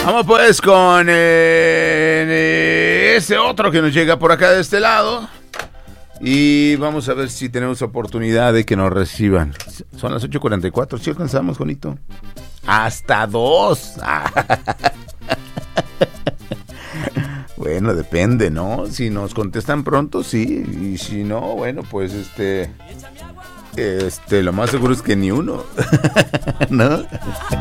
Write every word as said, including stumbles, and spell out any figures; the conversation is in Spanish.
Vamos pues con eh, ese otro que nos llega por acá de este lado. Y vamos a ver si tenemos oportunidad de que nos reciban. Son las ocho cuarenta y cuatro. ¿Sí alcanzamos, Juanito? Hasta dos. Bueno, depende, ¿no? Si nos contestan pronto, sí. Y si no, bueno, pues este... Este, lo más seguro es que ni uno. ¿No?